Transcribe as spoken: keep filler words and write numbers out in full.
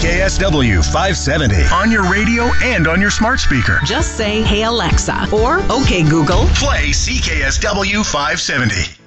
K S W five seventy. On your radio and on your smart speaker. Just say, "Hey Alexa," or "Okay Google, play C K S W five seventy.